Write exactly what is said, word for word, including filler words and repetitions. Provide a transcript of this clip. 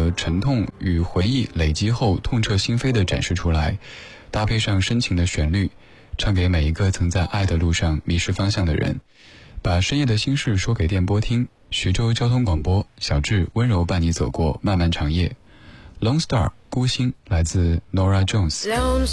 的沉痛与回忆累积后痛彻心扉的展示出来，搭配上深情的旋律，唱给每一个曾在爱的路上迷失方向的人。把深夜的心事说给电波听，徐州交通广播，小智温柔伴你走过漫漫长夜。Lone Star 孤星来自 Nora Jones。